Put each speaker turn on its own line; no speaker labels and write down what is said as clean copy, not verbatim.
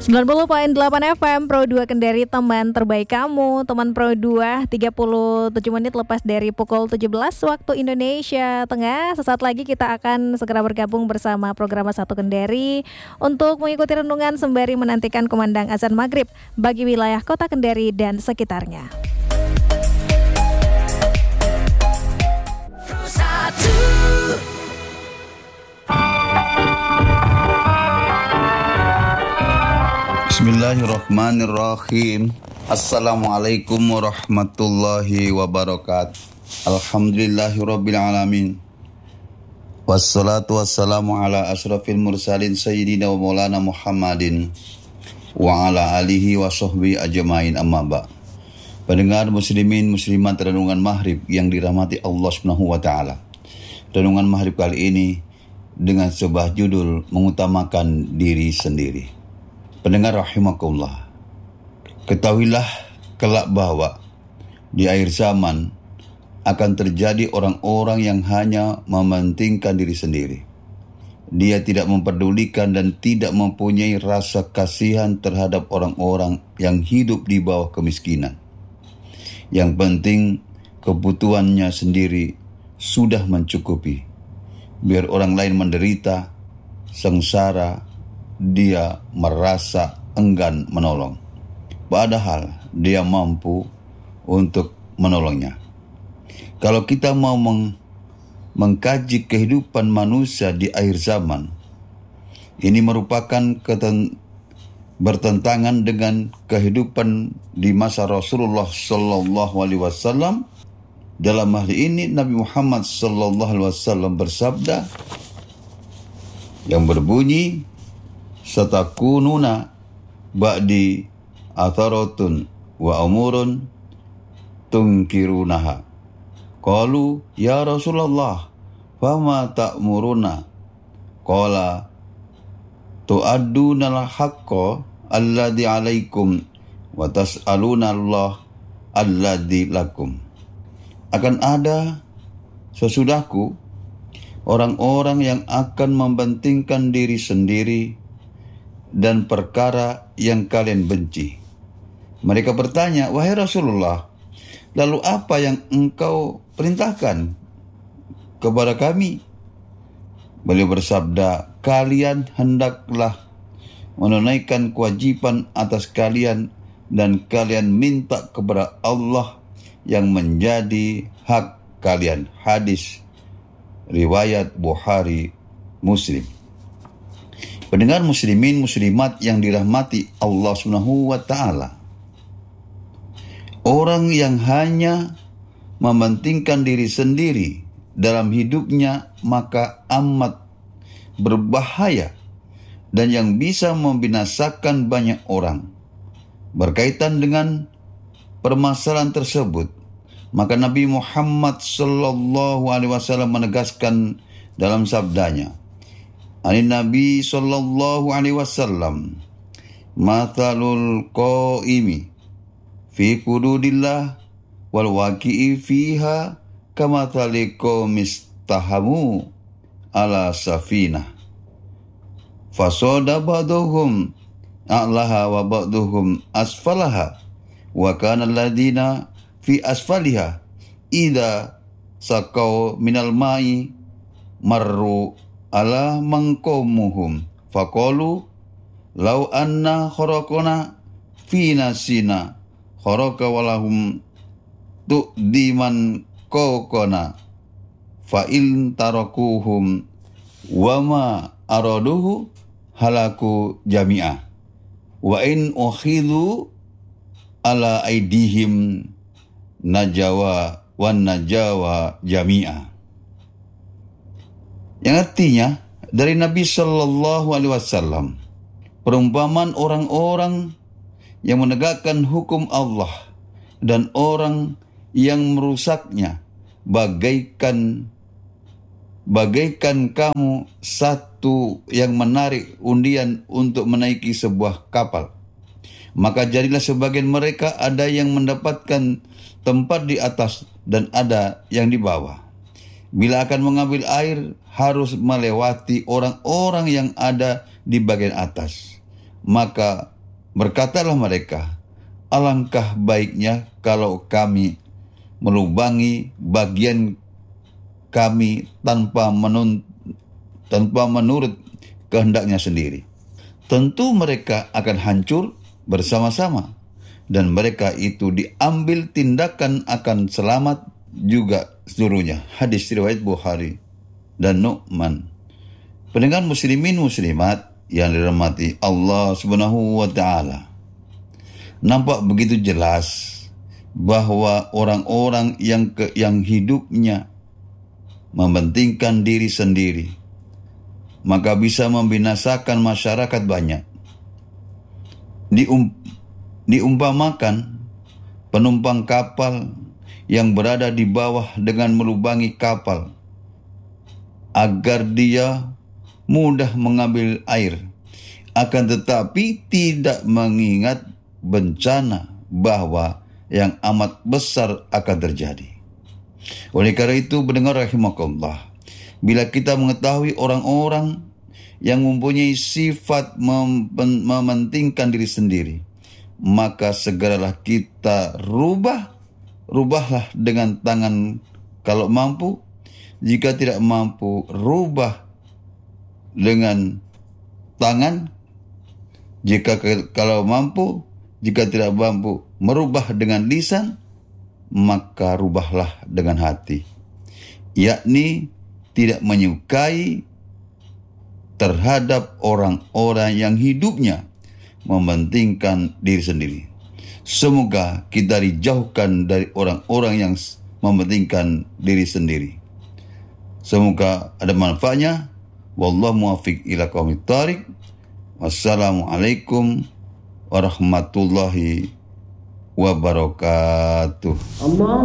90,8 FM Pro 2 Kendari, teman terbaik kamu. Teman Pro 2, 37 menit lepas dari pukul 17 waktu Indonesia Tengah. Sesaat lagi kita akan segera bergabung bersama program Satu Kendari untuk mengikuti renungan sembari menantikan kumandang azan maghrib bagi wilayah kota Kendari dan sekitarnya.
Bismillahirrahmanirrahim. Assalamualaikum warahmatullahi wabarakatuh. Alhamdulillahirabbil alamin. Wassalatu wassalamu ala asrafil mursalin sayyidina wa maulana Muhammadin wa ala alihi wa sahbihi ajmain, amma ba'. Pendengar muslimin muslimat renungan maghrib yang dirahmati Allah Subhanahu wa taala. Renungan maghrib kali ini dengan sebuah judul mengutamakan diri sendiri. Pendengar rahimakumullah, ketahuilah kelak bahwa di akhir zaman akan terjadi orang-orang yang hanya mementingkan diri sendiri. Dia tidak memperdulikan dan tidak mempunyai rasa kasihan terhadap orang-orang yang hidup di bawah kemiskinan. Yang penting kebutuhannya sendiri sudah mencukupi. Biar orang lain menderita, sengsara, dia merasa enggan menolong, padahal dia mampu untuk menolongnya. Kalau kita mau mengkaji kehidupan manusia di akhir zaman, ini merupakan bertentangan dengan kehidupan di masa Rasulullah Sallallahu Alaihi Wasallam. Dalam hal ini Nabi Muhammad Sallallahu Alaihi Wasallam bersabda yang berbunyi, "Satakununa ba'di atharatun wa umurun tunkirunaha." Qalu ya Rasulullah, fama ta'muruna? Qala tu'adduna al-haqqa alladhi alaikum wa tas'aluna Allah alladhi lakum. Akan ada sesudahku orang-orang yang akan mempentingkan diri sendiri dan perkara yang kalian benci. Mereka bertanya, wahai Rasulullah, lalu apa yang engkau perintahkan kepada kami? Beliau bersabda, kalian hendaklah menunaikan kewajiban atas kalian dan kalian minta kepada Allah yang menjadi hak kalian. Hadis riwayat Bukhari Muslim. Pendengar muslimin muslimat yang dirahmati Allah Subhanahu wa taala. Orang yang hanya mementingkan diri sendiri dalam hidupnya maka amat berbahaya dan yang bisa membinasakan banyak orang. Berkaitan dengan permasalahan tersebut, maka Nabi Muhammad sallallahu alaihi wasallam menegaskan dalam sabdanya, Nabi sallallahu alaihi wasallam, mathalul qaimi fi hududillah wal waqi'i fiha kamathali qaumis tahamu ala safinah fasoda ba'duhum a'laha wa ba'duhum asfalaha wa kana alladhina fi asfaliha idza saqaw minal ma'i marru ala mangkomuhum faqalu law anna kharaqana fi nasina kharaqa walahum tu'diman kokona fa in tarakuhum wama araduhu halaku jami'a wa in ukhidhu ala aidihim najawa wan najawa jami'a. Yang artinya dari Nabi Sallallahu Alaihi Wasallam, perumpamaan orang-orang yang menegakkan hukum Allah dan orang yang merusaknya bagaikan kamu satu yang menarik undian untuk menaiki sebuah kapal. Maka jadilah sebagian mereka ada yang mendapatkan tempat di atas dan ada yang di bawah. Bila akan mengambil air, harus melewati orang-orang yang ada di bagian atas. Maka berkatalah mereka, alangkah baiknya kalau kami melubangi bagian kami tanpa menurut kehendaknya sendiri. Tentu mereka akan hancur bersama-sama, dan mereka itu diambil tindakan akan selamat juga seluruhnya. Hadis riwayat Bukhari dan Nu'man. Pendengar muslimin muslimat yang dirahmati Allah Subhanahu wa taala, nampak begitu jelas bahwa orang-orang yang hidupnya mementingkan diri sendiri, maka bisa membinasakan masyarakat banyak. Diumpamakan penumpang kapal yang berada di bawah dengan melubangi kapal agar dia mudah mengambil air, akan tetapi tidak mengingat bencana bahwa yang amat besar akan terjadi. Oleh karena itu, pendengar rahimakumullah, bila kita mengetahui orang-orang yang mempunyai sifat mementingkan diri sendiri, maka segeralah kita rubahlah dengan tangan kalau mampu. Jika tidak mampu, rubah dengan tangan. Kalau mampu, jika tidak mampu, merubah dengan lisan, maka rubahlah dengan hati, yakni tidak menyukai terhadap orang-orang yang hidupnya mementingkan diri sendiri. Semoga kita dijauhkan dari orang-orang yang mementingkan diri sendiri. Semoga ada manfaatnya. Wallahu muwaffiq ila aqwamit thoriq. Wassalamualaikum warahmatullahi wabarakatuh.